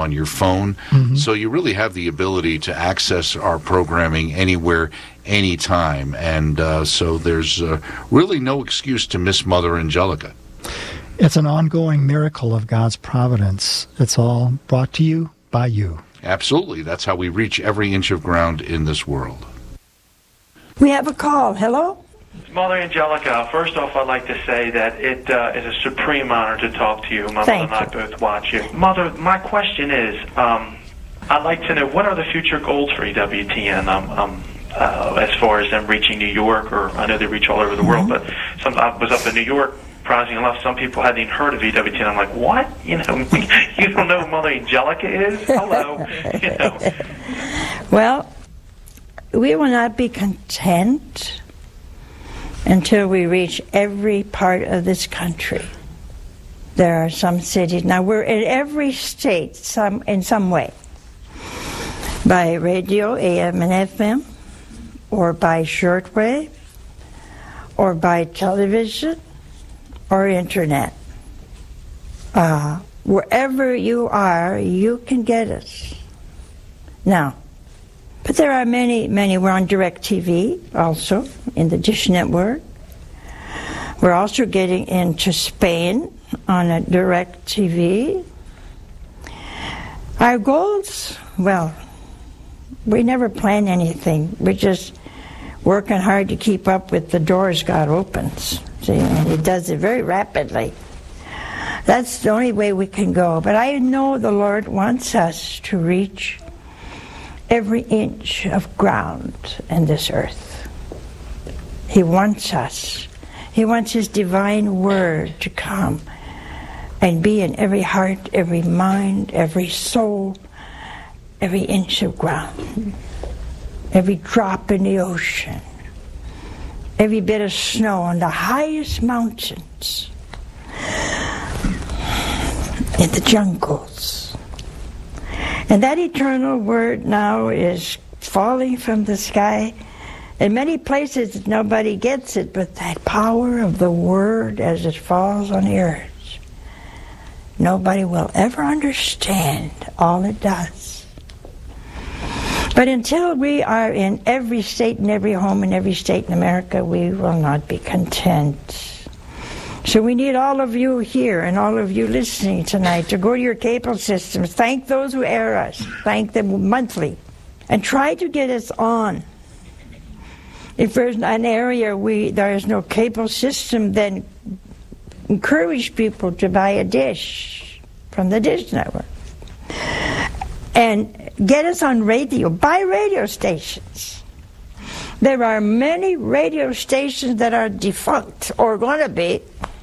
on your phone. So you really have the ability to access our programming anywhere, anytime. And so there's really no excuse to miss Mother Angelica. It's an ongoing miracle of God's providence. It's all brought to you by you. Absolutely. That's how we reach every inch of ground in this world. We have a call. Hello? Mother Angelica, first off, I'd like to say that it is a supreme honor to talk to you. My mother and I both watch you. Mother, my question is, I'd like to know, what are the future goals for EWTN as far as them reaching New York, or I know they reach all over the world, but I was up in New York, surprisingly enough, some people hadn't even heard of EWTN. I'm like, what? You don't know who Mother Angelica is? Hello. Well, we will not be content until we reach every part of this country. There are some cities. Now, we're in every state in some way. By radio, AM and FM, or by shortwave, or by television, or internet. Wherever you are, you can get us. Now, but there are many. We're on DirecTV also, in the Dish Network. We're also getting into Spain on a DirecTV. Our goals, well, we never plan anything. We're just working hard to keep up with the doors God opens. See, and He does it very rapidly. That's the only way we can go. But I know the Lord wants us to reach every inch of ground in this earth. He wants us. He wants His divine word to come and be in every heart, every mind, every soul, every inch of ground, every drop in the ocean, every bit of snow on the highest mountains, in the jungles. And that eternal word now is falling from the sky. In many places nobody gets it, but that power of the word as it falls on the earth, nobody will ever understand all it does. But until we are in every state and every home in every state in America, we will not be content. So we need all of you here and all of you listening tonight to go to your cable systems. Thank those who air us. Thank them monthly. And try to get us on. If there's an area there is no cable system, then encourage people to buy a dish from the Dish Network. And get us on radio. Buy radio stations. There are many radio stations that are defunct or going to be.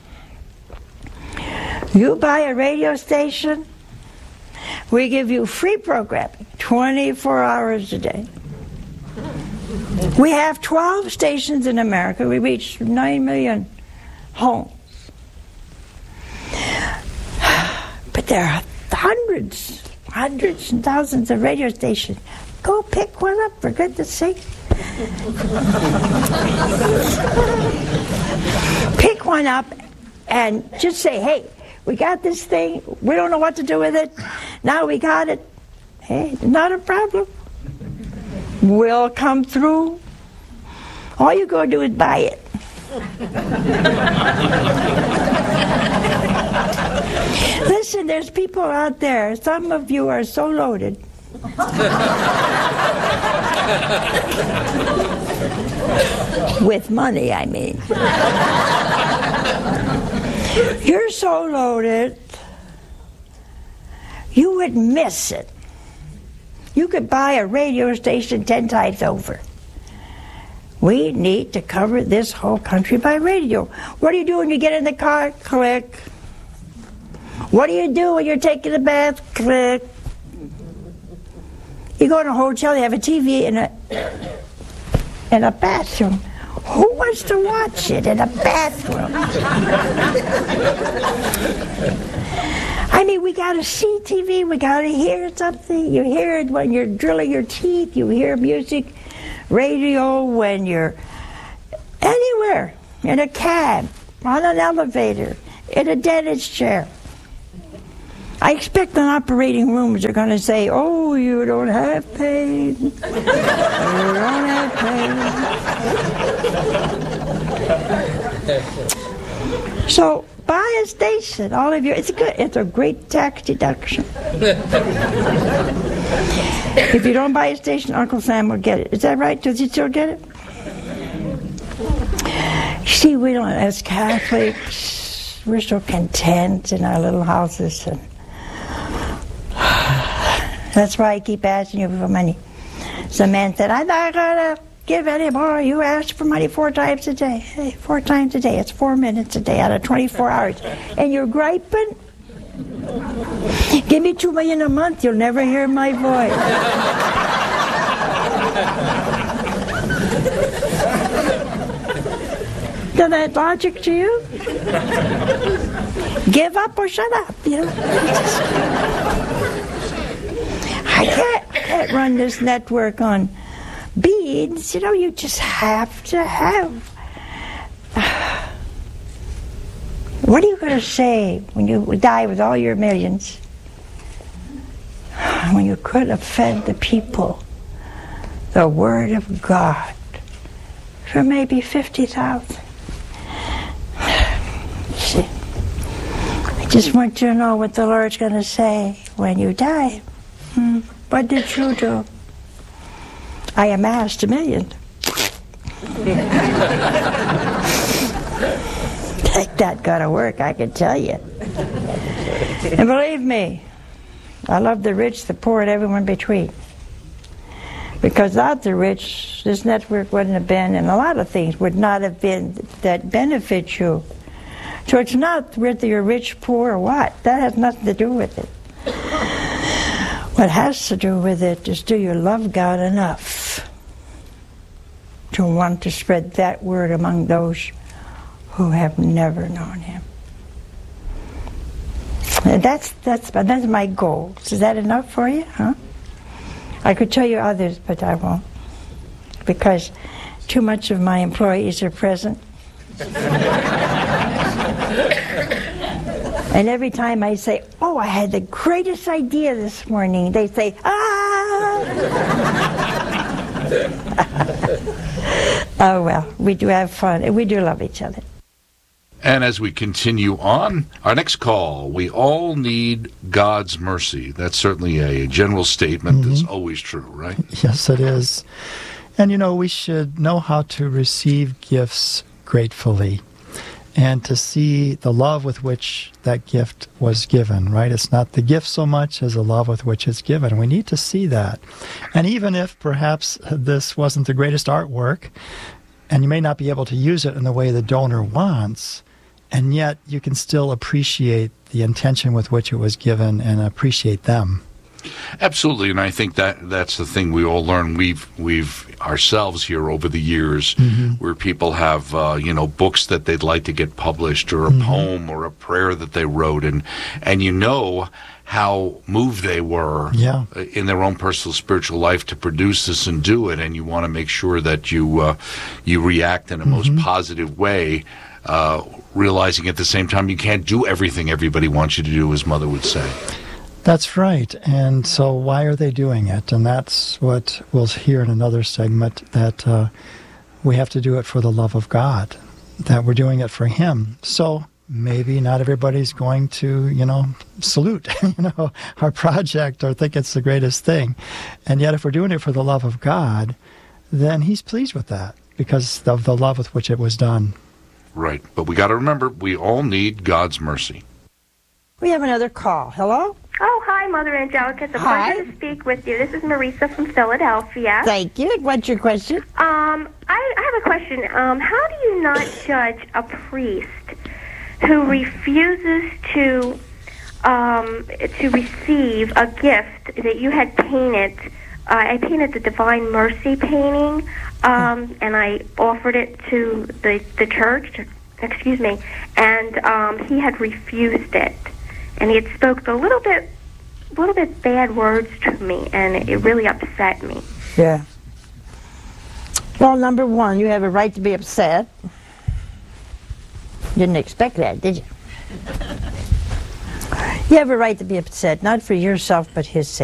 You buy a radio station, we give you free programming, 24 hours a day. We have 12 stations in America. We reach 9 million homes. But there are hundreds and thousands of radio stations. Go pick one up, for goodness sake. Pick one up and just say, hey, we got this thing. We don't know what to do with it. Now we got it. Hey, not a problem. We'll come through. All you go do is buy it. Listen, there's people out there. Some of you are so loaded. With money, I mean. You're so loaded, you would miss it. You could buy a radio station 10 times over. We need to cover this whole country by radio. What do you do when you get in the car? Click. What do you do when you're taking a bath? Click. You go to a hotel, you have a TV in a bathroom. Who wants to watch it in a bathroom? I mean, we got to see TV, we got to hear something. You hear it when you're drilling your teeth, you hear music, radio when you're anywhere, in a cab, on an elevator, in a dentist chair. I expect in operating rooms they're going to say, oh, you don't have pain. You don't have pain. So buy a station, all of you. It's a great tax deduction. If you don't buy a station, Uncle Sam will get it. Is that right? Does he still get it? See, we don't, as Catholics, we're so content in our little houses, and that's why I keep asking you for money. Some man said, I'm not going to give any more. You ask for money 4 times a day. Hey, 4 times a day. It's 4 minutes a day out of 24 hours. And you're griping? Give me $2 million a month. You'll never hear my voice. Does that logic to you? Give up or shut up, you know? I can't run this network on beads. You know, you just have to have. What are you going to say when you die with all your millions? When you could have fed the people the Word of God for maybe 50,000. See, I just want you to know what the Lord's going to say when you die. What did you do? I amassed $1 million. That gotta work, I can tell you. And believe me, I love the rich, the poor, and everyone between. Because without the rich, this network wouldn't have been, and a lot of things would not have been that benefit you. So it's not whether you're rich, poor, or what. That has nothing to do with it. What has to do with it is, do you love God enough to want to spread that word among those who have never known Him? And that's my goal. Is that enough for you? Huh? I could tell you others, but I won't, because too much of my employees are present. And every time I say, oh, I had the greatest idea this morning, they say, ah! Oh, well, we do have fun, and we do love each other. And as we continue on, our next call, we all need God's mercy. That's certainly a general statement that's always true, right? Yes, it is. And, you know, we should know how to receive gifts gratefully and to see the love with which that gift was given, right? It's not the gift so much as the love with which it's given. We need to see that. And even if perhaps this wasn't the greatest artwork, and you may not be able to use it in the way the donor wants, and yet you can still appreciate the intention with which it was given and appreciate them. Absolutely, and I think that's the thing we all learn. We've ourselves here over the years, where people have books that they'd like to get published, or a poem or a prayer that they wrote, and you know how moved they were in their own personal spiritual life to produce this and do it, and you want to make sure that you react in a most positive way, realizing at the same time you can't do everything everybody wants you to do, as Mother would say. That's right. And so why are they doing it? And that's what we'll hear in another segment, that we have to do it for the love of God, that we're doing it for Him. So maybe not everybody's going to, salute, our project or think it's the greatest thing. And yet if we're doing it for the love of God, then He's pleased with that because of the love with which it was done. Right. But we got to remember, we all need God's mercy. We have another call. Hello? Oh, hi, Mother Angelica. It's a pleasure to speak with you. This is Marisa from Philadelphia. Thank you. What's your question? I have a question. How do you not judge a priest who refuses to receive a gift that you had painted? I painted the Divine Mercy painting, and I offered it to the church. Excuse me, and he had refused it. And he had spoken a little bit bad words to me, and it really upset me. Yeah. Well, number one, you have a right to be upset. Didn't expect that, did you? You have a right to be upset, not for yourself, but his sake.